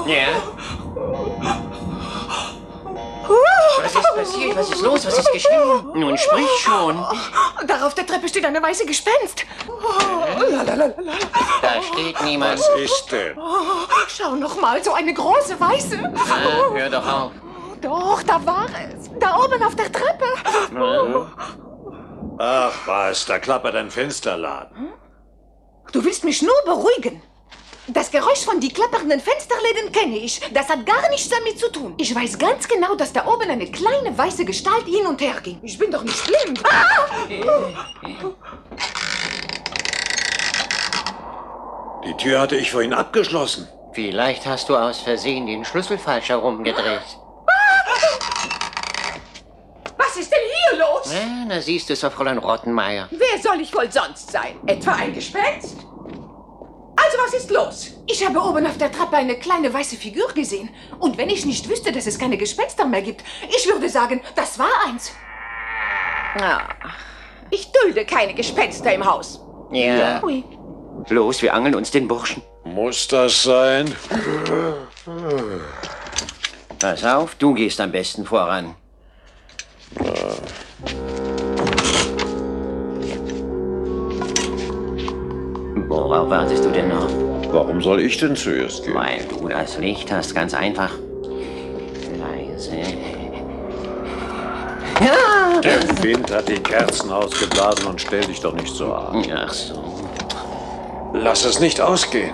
Ja? Was ist passiert? Was ist los? Was ist geschehen? Nun sprich schon. Da auf der Treppe steht eine weiße Gespenst. Da steht niemand. Was ist denn? Schau noch mal, so eine große weiße. Hör doch auf. Doch, da war es. Da oben auf der Treppe. Ach was, da klappert ein Fensterladen. Du willst mich nur beruhigen. Das Geräusch von die klappernden Fensterläden kenne ich. Das hat gar nichts damit zu tun. Ich weiß ganz genau, dass da oben eine kleine weiße Gestalt hin und her ging. Ich bin doch nicht blind. Die Tür hatte ich vorhin abgeschlossen. Vielleicht hast du aus Versehen den Schlüssel falsch herumgedreht. Was ist denn hier los? Na siehst du es, Fräulein Rottenmeier. Wer soll ich wohl sonst sein? Etwa ein Gespenst? Also, was ist los? Ich habe oben auf der Treppe eine kleine weiße Figur gesehen. Und wenn ich nicht wüsste, dass es keine Gespenster mehr gibt, ich würde sagen, das war eins. Ich dulde keine Gespenster im Haus. Ja. Ui. Los, wir angeln uns den Burschen. Muss das sein? Pass auf, du gehst am besten voran. Worauf wartest du denn noch? Warum soll ich denn zuerst gehen? Weil du das Licht hast, ganz einfach. Leise. Ja! Der Wind hat die Kerzen ausgeblasen und stell dich doch nicht so an. Ach so. Lass es nicht ausgehen.